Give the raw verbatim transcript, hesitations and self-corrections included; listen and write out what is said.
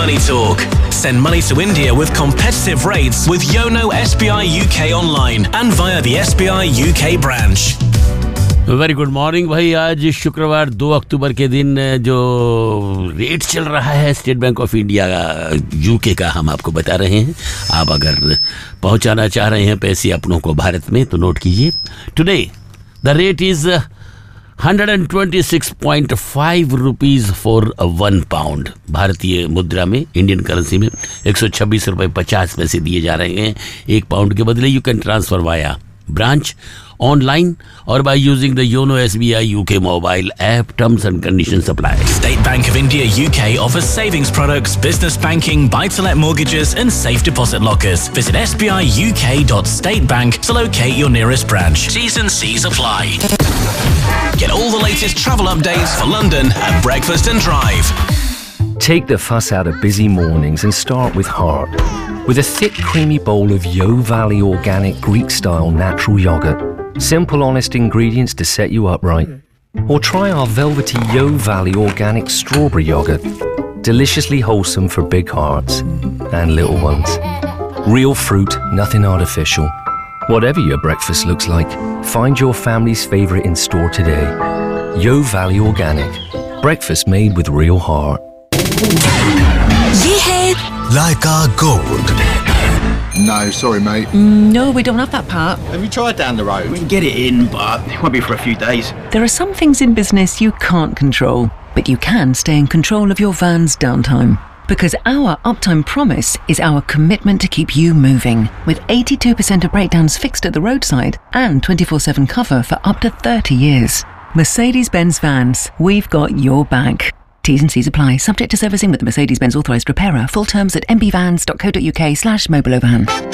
Money Talk. Send money to India with competitive rates with Yono S B I U K online and via the S B I U K branch. Very good morning भाई. आज शुक्रवार दो अक्टूबर के दिन जो rate चल रहा है state bank of India UK का हम आपको बता रहे हैं. आप अगर पहुंचाना चाह रहे हैं पैसे अपनों को भारत में तो नोट कीजिए. Today the rate is one twenty six point five rupees for one pound. भारतीय मुद्रा में इंडियन करेंसी में एक सौ छब्बीस रुपये पचास पैसे दिए जा रहे हैं एक पाउंड के बदले. You can transfer via branch, online or by using the Yono S B I U K mobile app. Terms and conditions apply. State Bank of India U K offers savings products, business banking, buy-to-let mortgages and safe deposit lockers. Visit s b i u k dot state bank to locate your nearest branch. T's and C's apply. Get all the latest travel updates for London at Breakfast and Drive. Take the fuss out of busy mornings and start with heart. With a thick, creamy bowl of Yo Valley organic Greek-style natural yogurt. Simple, honest ingredients to set you up right. Or try our velvety Yo Valley organic strawberry yogurt. Deliciously wholesome for big hearts and little ones. Real fruit, nothing artificial. Whatever your breakfast looks like, find your family's favourite in store today. Yo Valley Organic. Breakfast made with real heart. ये है Leica Gold. No, sorry, mate. Mm, no, we don't have that part. Have you tried down the road? We can get it in, but it won't be for a few days. There are some things in business you can't control, but you can stay in control of your van's downtime. Because our uptime promise is our commitment to keep you moving. With eighty-two percent of breakdowns fixed at the roadside and twenty-four seven cover for up to thirty years. Mercedes-Benz Vans, we've got your back. T's and C's apply. Subject to servicing with the Mercedes-Benz authorised repairer. Full terms at m b vans dot co dot u k slash mobile overhand.